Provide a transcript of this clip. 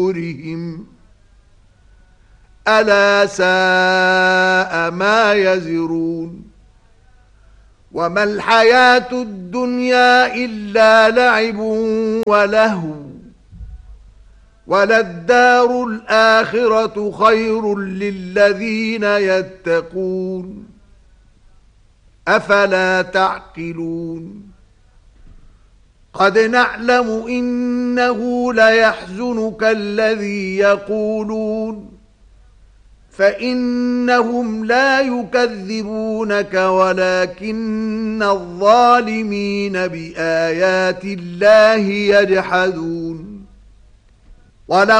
ألا ساء ما يزرون وما الحياة الدنيا إلا لعب ولهو وللدار الآخرة خير للذين يتقون أفلا تعقلون قد نعلم إنه ليحزنك الذي يقولون فإنهم لا يكذبونك ولكن الظالمين بآيات الله يجحدون